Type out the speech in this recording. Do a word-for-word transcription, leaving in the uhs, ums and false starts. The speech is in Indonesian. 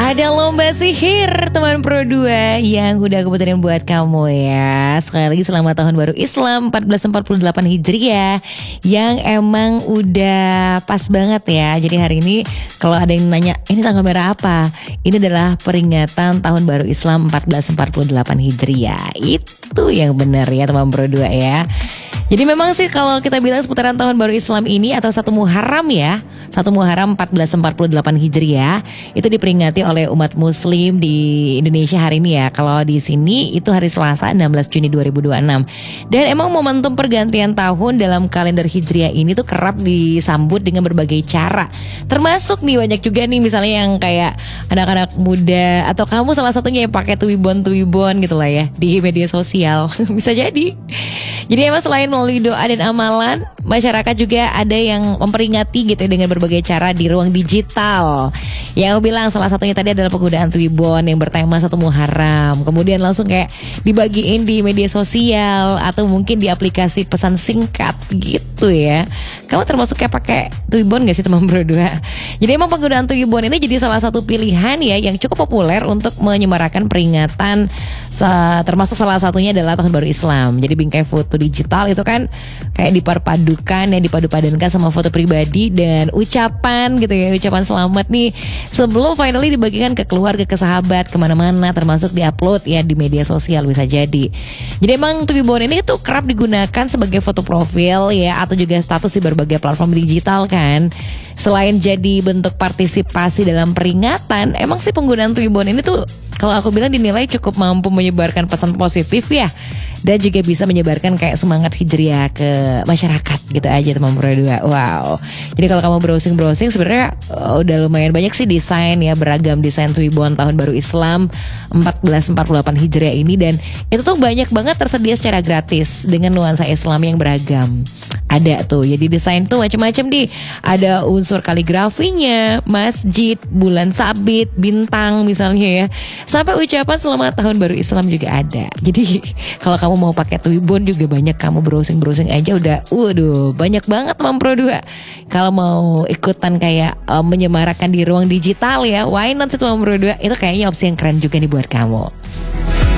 Ada lomba sihir teman Pro dua yang udah aku puterin buat kamu ya. Sekali lagi selamat tahun baru Islam seribu empat ratus empat puluh delapan Hijriah, yang emang udah pas banget ya. Jadi hari ini kalau ada yang nanya ini tanggal merah apa, ini adalah peringatan tahun baru Islam seribu empat ratus empat puluh delapan Hijriah. Itu yang benar ya teman Pro dua ya. Jadi memang sih kalau kita bilang seputaran tahun baru Islam ini atau satu Muharram ya, satu Muharram seribu empat ratus empat puluh delapan Hijriah itu diperingati oleh umat Muslim di Indonesia hari ini ya. Kalau di sini itu hari Selasa enam belas Juni dua ribu dua puluh enam. Dan emang momentum pergantian tahun dalam kalender Hijriah ini tuh kerap disambut dengan berbagai cara. Termasuk nih banyak juga nih misalnya yang kayak anak-anak muda atau kamu salah satunya yang pakai tuwibon-tuwibon gitu lah ya di media sosial. Bisa jadi. Jadi emang selain melalui doa dan amalan, masyarakat juga ada yang memperingati gitu dengan berbagai cara di ruang digital. Yang aku bilang salah satunya tadi adalah penggunaan Twibbon yang bertema satu Muharram. Kemudian langsung kayak dibagiin di media sosial atau mungkin di aplikasi pesan singkat gitu ya. Kamu termasuk kayak pakai Twibbon gak sih teman Pro dua? Jadi emang penggunaan Twibbon ini jadi salah satu pilihan ya yang cukup populer untuk menyemarakan peringatan, termasuk salah satunya adalah tahun baru Islam. Jadi bingkai foto digital itu kan kayak diperpadukan ya, dipadu-padankan sama foto pribadi dan ucapan gitu ya, ucapan selamat nih sebelum finally dibagikan ke keluarga, ke sahabat, kemana-mana, termasuk diupload ya di media sosial bisa jadi. Jadi emang Twibbon ini tuh kerap digunakan sebagai foto profil ya atau juga status di berbagai platform digital kan. Selain jadi bentuk partisipasi dalam peringatan, emang sih penggunaan Twibbon ini tuh kalau aku bilang dinilai cukup mampu menyebarkan pesan positif ya, dan juga bisa menyebarkan kayak semangat hijriah ke masyarakat gitu aja teman Pro dua. Wow. Jadi kalau kamu browsing-browsing sebenarnya uh, udah lumayan banyak sih desain ya, beragam desain Twibbon tahun baru Islam seribu empat ratus empat puluh delapan Hijriah ini, dan itu tuh banyak banget tersedia secara gratis dengan nuansa Islam yang beragam. Ada tuh, jadi desain tuh macam-macam nih. Ada unsur kaligrafinya, masjid, bulan sabit, bintang misalnya ya, sampai ucapan selamat tahun baru Islam juga ada. Jadi kalau kamu mau pakai Twibbon juga banyak, kamu browsing-browsing aja udah, waduh banyak banget teman Pro dua. Kalau mau ikutan kayak um, menyemarakan di ruang digital ya, why not sih teman Pro dua? Itu kayaknya opsi yang keren juga nih buat kamu.